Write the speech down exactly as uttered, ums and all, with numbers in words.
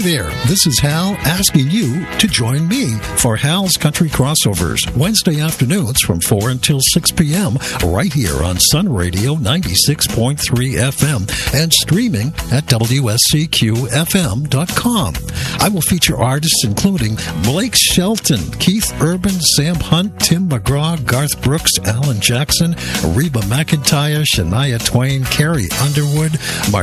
there, this is Hal asking you to join me for Hal's Country Crossovers, Wednesday afternoons from four until six p.m. right here on Sun Radio ninety-six point three F M and streaming at W S C Q F M dot com. I will feature artists including Blake Shelton, Keith Urban, Sam Hunt, Tim McGraw, Garth Brooks, Alan Jackson, Reba McEntire, Shania Twain, Carrie Underwood,